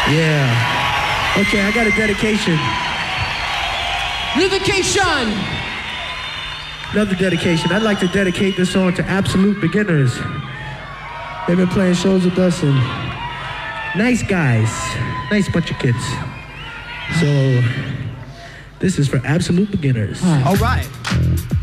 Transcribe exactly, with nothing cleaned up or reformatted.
Yeah. Okay, I got a dedication. Dedication. Another dedication. I'd like to dedicate this song to absolute beginners. They've been playing shows with us and nice guys. Nice bunch of kids. So, this is for absolute beginners. All right.